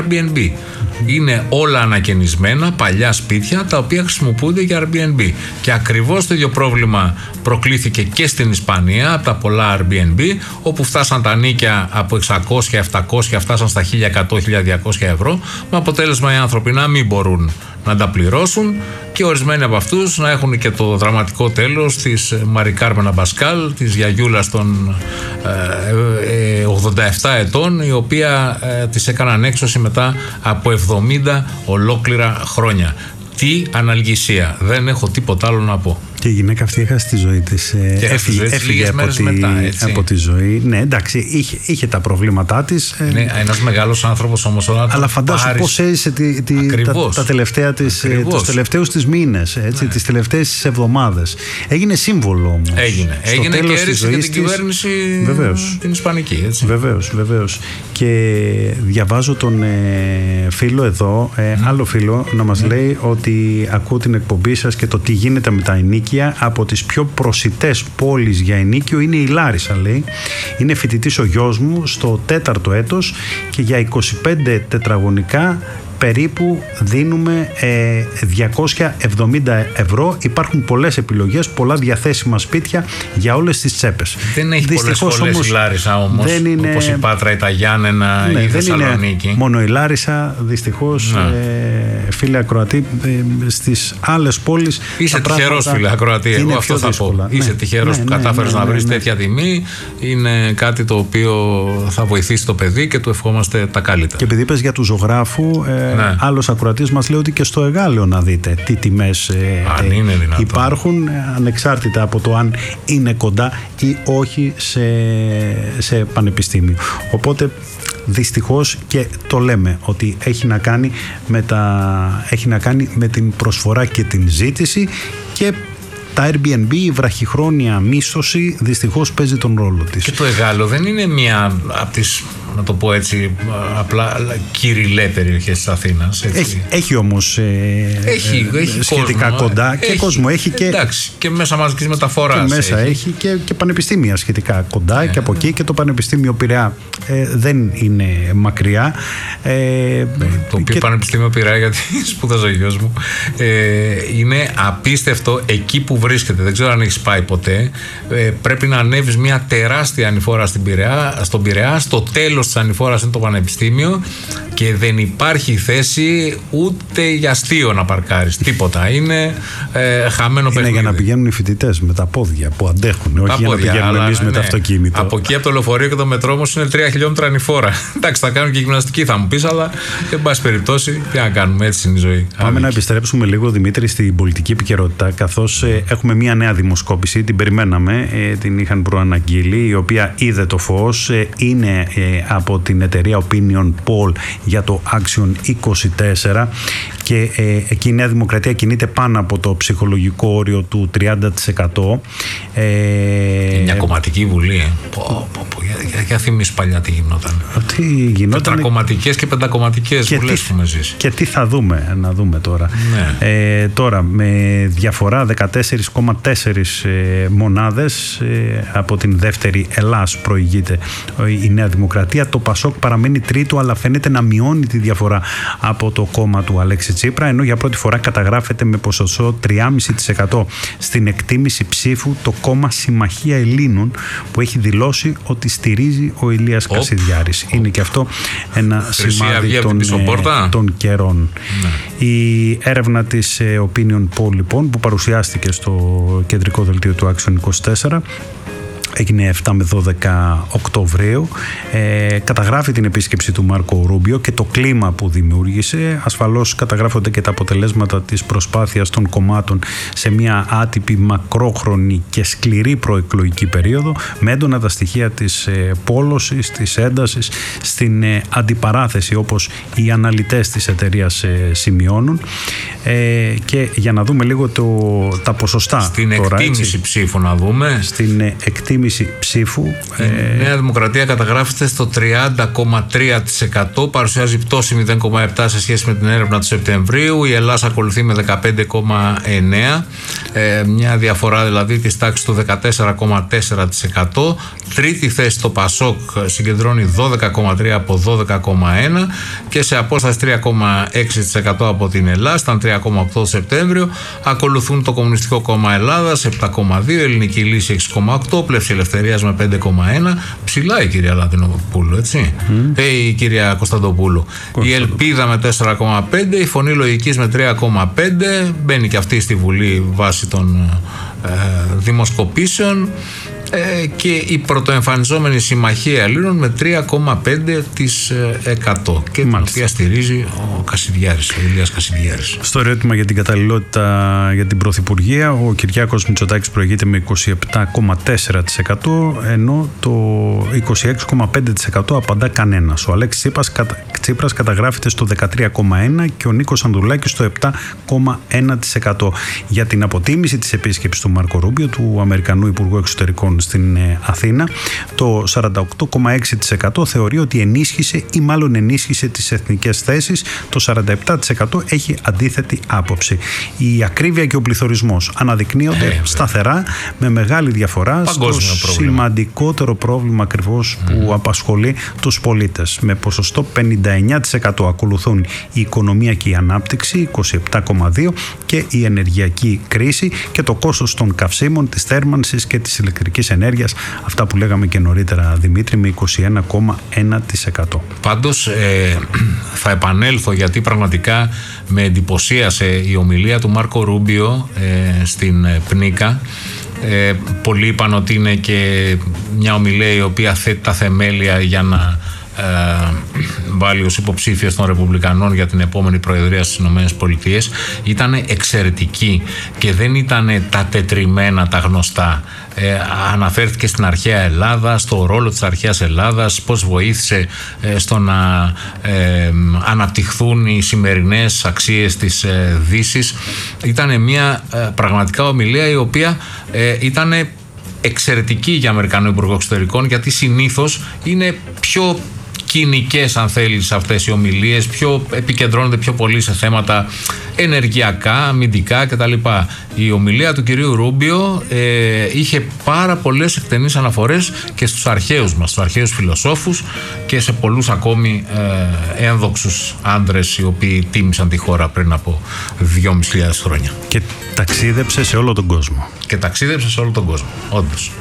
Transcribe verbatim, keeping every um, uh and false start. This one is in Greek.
Airbnb. Είναι όλα ανακαινισμένα, παλιά σπίτια τα οποία χρησιμοποιούνται για Airbnb. Και ακριβώς το ίδιο πρόβλημα προκλήθηκε και στην Ισπανία από τα πολλά Airbnb, όπου φτάσαν τα νίκια από εξακόσια επτακόσια, φτάσαν στα χίλια εκατό με χίλια διακόσια ευρώ, με αποτέλεσμα οι άνθρωποι να μην μπορούν να τα πληρώσουν και ορισμένοι από αυτούς να έχουν και το δραματικό τέλος της Μαρι Κάρμεν Αμπασκάλ, της γιαγιούλας των ε, ε, ογδόντα επτά ετών, η οποία ε, της έκαναν έξωση μετά από εβδομήντα ολόκληρα χρόνια. Τι αναλγησία, δεν έχω τίποτα άλλο να πω. Και η γυναίκα αυτή έχασε τη ζωή της. Έφυγε, έφυγε από, τη, μετά, από τη ζωή. Ναι, εντάξει, είχε, είχε τα προβλήματά της. Είναι ένας μεγάλος άνθρωπος όμως. Αλλά φαντάσου πώς έζησε τη, τη, τα, τα τελευταία της, τους τελευταίους της μήνες, έτσι, ναι. τις τελευταίες της εβδομάδες. Έγινε σύμβολο όμως. Έγινε. Στο Έγινε και έριξε και την κυβέρνηση βεβαίως. την Ισπανική. Έτσι. Βεβαίως, βεβαίως. Και διαβάζω τον ε, φίλο εδώ, ε, mm. άλλο φίλο, να μας mm. λέει ότι ακούω την εκπομπή σας και το τι γίνεται με τα ενίκια. Από τις πιο προσιτές πόλεις για ενίκιο είναι η Λάρισα, λέει. Είναι φοιτητής ο γιος μου στο τέταρτο έτος και για είκοσι πέντε τετραγωνικά περίπου δίνουμε ε, διακόσια εβδομήντα ευρώ. Υπάρχουν πολλές επιλογές, πολλά διαθέσιμα σπίτια για όλες τις τσέπες. Δεν έχει δυστυχώς πολλές σχολές όμως, η Λάρισα όμως, δεν είναι, όπως η Πάτρα, η τα Γιάννενα, ναι, η Θεσσαλονίκη. Είναι μόνο η Λάρισα, δυστυχώς, ε, φίλε ακροατή, ε, στις άλλες πόλεις. Είσαι τυχερός, φίλε ακροατή, εγώ αυτό θα πω. Ναι, είσαι τυχερός ναι, που ναι, κατάφερες ναι, ναι, να βρεις ναι, ναι. τέτοια τιμή. Είναι κάτι το οποίο θα βοηθήσει το παιδί και του ευχόμαστε τα καλύτερα. Και επειδή είπες για του ζωγράφου, ε, ναι. άλλος ακροατής μας λέει ότι και στο Εγάλεο να δείτε τι τιμές ε, αν είναι δυνατόν. υπάρχουν, ανεξάρτητα από το αν είναι κοντά ή όχι σε, σε πανεπιστήμιο. Οπότε δυστυχώς, και το λέμε ότι έχει να κάνει με, τα, έχει να κάνει με την προσφορά και την ζήτηση, και τα Airbnb, η βραχυχρόνια μίσθωση δυστυχώς παίζει τον ρόλο της. Και το Εγάλεο δεν είναι μία από τις, να το πω έτσι, απλά κυριλέ περιοχές της Αθήνας. Έχει, έχει όμως ε, έχει, ε, έχει σχετικά κόσμο, κοντά έχει, και κόσμο έχει και, εντάξει, και μέσα μαζικής μεταφοράς και μέσα έχει, έχει και, και πανεπιστήμια σχετικά κοντά, ε, και από εκεί, και το Πανεπιστήμιο Πειραιά ε, δεν είναι μακριά. Ε, το οποίο και... Πανεπιστήμιο Πειραιά, γιατί σπούδαζε ο γιος μου, ε, είναι απίστευτο εκεί που βρίσκεται. Δεν ξέρω αν έχεις πάει ποτέ. Ε, πρέπει να ανέβεις μια τεράστια ανηφόρα στην Πειραιά, στον Πειραιά. Στο τέλος της ανηφόρας είναι το Πανεπιστήμιο και δεν υπάρχει θέση ούτε για αστείο να παρκάρεις. Τίποτα. Είναι ε, χαμένο παιχνίδι. Είναι για να πηγαίνουν οι φοιτητές με τα πόδια που αντέχουν, όχι για να πηγαίνουμε εμείς ναι, με το αυτοκίνητο. Από εκεί από το λεωφορείο και το μετρό όμως είναι τρία χιλιόμετρα ανηφόρα. Εντάξει, θα κάνουν και γυμναστική, θα μου πεις, αλλά εν πάση περιπτώσει, τι να κάνουμε, έτσι είναι η ζωή. Πάμε Άμυκη. να επιστρέψουμε λίγο, Δημήτρη, στην πολιτική επικαιρότητα, καθώς ε, έχουμε μία νέα δημοσκόπηση, την περιμέναμε, ε, την είχαν προαναγγείλει, η οποία είδε το φως, ε, είναι ε, από την εταιρεία Opinion Poll για το Action είκοσι τέσσερα, και ε, εκεί η Νέα Δημοκρατία κινείται πάνω από το ψυχολογικό όριο του τριάντα τοις εκατό. Ε, μια κομματική βουλή. Ε. Πω, πω, πω, για, για, για θυμίσεις παλιά τι γινόταν. Τι γινόταν. Τετρακομματικές και πεντακομματικές βουλές που με ζήσει. Και τι θα δούμε, να δούμε τώρα. Ναι. Ε, τώρα, με διαφορά δεκατέσσερα κόμμα τέσσερα ε, μονάδες ε, από την δεύτερη Ελλάς προηγείται η Νέα Δημοκρατία. Το Πασόκ παραμένει τρίτο, αλλά φαίνεται να μειώνει τη διαφορά από το κόμμα του Αλέξη Τσίπρα, ενώ για πρώτη φορά καταγράφεται με ποσοστό τρία κόμμα πέντε τοις εκατό στην εκτίμηση ψήφου το κόμμα Συμμαχία Ελλήνων, που έχει δηλώσει ότι στηρίζει ο Ηλίας oh. Κασιδιάρης. Oh. Είναι και αυτό ένα Χρυσή σημάδι των, ε, των καιρών. Ναι. Η έρευνα της ε, Opinion Poll, λοιπόν, που παρουσιάστηκε στο κεντρικό δελτίο του Action είκοσι τέσσερα, έγινε εφτά με δώδεκα Οκτωβρίου, ε, καταγράφει την επίσκεψη του Μάρκο Ρούμπιο και το κλίμα που δημιούργησε. Ασφαλώς καταγράφονται και τα αποτελέσματα της προσπάθειας των κομμάτων σε μια άτυπη, μακρόχρονη και σκληρή προεκλογική περίοδο, με έντονα τα στοιχεία της ε, πόλωσης, της έντασης, στην ε, αντιπαράθεση, όπως οι αναλυτές της εταιρείας ε, σημειώνουν. Ε, και για να δούμε λίγο το, τα ποσοστά στην τώρα, εκτίμηση έτσι, ψήφου να δούμε. Στην ε, εκτίμηση αποτίμηση ψήφου. Η ε... Νέα Δημοκρατία καταγράφεται στο τριάντα κόμμα τρία τοις εκατό, παρουσιάζει πτώση μηδέν κόμμα επτά τοις εκατό σε σχέση με την έρευνα του Σεπτεμβρίου. Η Ελλάδα ακολουθεί με δεκαπέντε κόμμα εννέα τοις εκατό, ε, μια διαφορά δηλαδή της τάξης του δεκατέσσερα κόμμα τέσσερα τοις εκατό. Τρίτη θέση το Πασόκ συγκεντρώνει δώδεκα κόμμα τρία από δώδεκα κόμμα ένα τοις εκατό και σε απόσταση τρία κόμμα έξι τοις εκατό από την Ελλάδα, ήταν τρία κόμμα οκτώ τοις εκατό το Σεπτέμβριο. Ακολουθούν το Κομμουνιστικό Κόμμα Ελλάδας επτά κόμμα δύο τοις εκατό, Ελληνική Λύση έξι κόμμα οκτώ τοις εκατό, Πλεύση Ελευθερίας με πέντε κόμμα ένα τοις εκατό. Ψηλά η κυρία Λατινοπούλου, έτσι. Mm. Ε, η κυρία Κωνσταντοπούλου. Η Ελπίδα με τέσσερα κόμμα πέντε τοις εκατό, η Φωνή Λογικής με τρία κόμμα πέντε τοις εκατό. Μπαίνει και αυτή στη Βουλή βάσει των ε, δημοσκοπήσεων. Ε, και η πρωτοεμφανιζόμενη Συμμαχία Ελλήνων με τρία κόμμα πέντε τοις εκατό και την οποία στηρίζει ο Κασιδιάρης, ο Ηλίας Κασιδιάρης. Στο ερώτημα για την καταλληλότητα για την Πρωθυπουργία, ο Κυριάκος Μητσοτάκης προηγείται με είκοσι επτά κόμμα τέσσερα τοις εκατό, ενώ το είκοσι έξι κόμμα πέντε τοις εκατό απαντά κανένας. Ο Αλέξης Τσίπρας, Τσίπρας καταγράφεται στο δεκατρία κόμμα ένα τοις εκατό και ο Νίκος Ανδρουλάκης στο επτά κόμμα ένα τοις εκατό. Για την αποτίμηση της επίσκεψης του Μάρκο Ρούμπιο, του Αμερικανού Υπουργού Εξωτερικών στην Αθήνα, το σαράντα οκτώ κόμμα έξι τοις εκατό θεωρεί ότι ενίσχυσε ή μάλλον ενίσχυσε τις εθνικές θέσεις, το σαράντα επτά τοις εκατό έχει αντίθετη άποψη. Η ακρίβεια και ο πληθωρισμός αναδεικνύονται ε, σταθερά με μεγάλη διαφορά παγκόσμιο στο πρόβλημα. Σημαντικότερο πρόβλημα ακριβώς mm. που απασχολεί τους πολίτες. Με ποσοστό πενήντα εννέα τοις εκατό ακολουθούν η οικονομία και η ανάπτυξη, είκοσι επτά κόμμα δύο τοις εκατό, και η ενεργειακή κρίση και το κόστος των καυσίμων, της θέρμανσης και της ηλεκτρικής ενέργειας, αυτά που λέγαμε και νωρίτερα, Δημήτρη, με είκοσι ένα κόμμα ένα τοις εκατό. Πάντως ε, θα επανέλθω, γιατί πραγματικά με εντυπωσίασε η ομιλία του Μάρκο Ρούμπιο ε, στην Πνίκα. Ε, πολλοί είπαν ότι είναι και μια ομιλία η οποία θέτει τα θεμέλια για να ε, βάλει ως υποψήφιος των Ρεπουμπλικανών για την επόμενη προεδρία στις ΗΠΑ. Ήταν εξαιρετική και δεν ήταν τα τετριμένα, τα γνωστά. Ε, αναφέρθηκε στην αρχαία Ελλάδα, στο ρόλο της αρχαίας Ελλάδας, πώς βοήθησε ε, στο να ε, αναπτυχθούν οι σημερινές αξίες της ε, Δύσης. Ήταν μια ε, πραγματικά ομιλία η οποία ε, ήταν εξαιρετική για Αμερικανό Υπουργό Εξωτερικών, γιατί συνήθως είναι πιο κοινικές, αν θέλεις, αυτές οι ομιλίες, πιο, επικεντρώνονται πιο πολύ σε θέματα ενεργειακά, αμυντικά κτλ. Η ομιλία του κυρίου Ρούμπιο ε, είχε πάρα πολλές εκτενείς αναφορές και στους αρχαίους μας, στους αρχαίους φιλοσόφους και σε πολλούς ακόμη ε, ένδοξους άντρες οι οποίοι τίμησαν τη χώρα πριν από δυόμισι χιλιάδες χρόνια. Και ταξίδεψε σε όλο τον κόσμο. Και ταξίδεψε σε όλο τον κόσμο, όντως.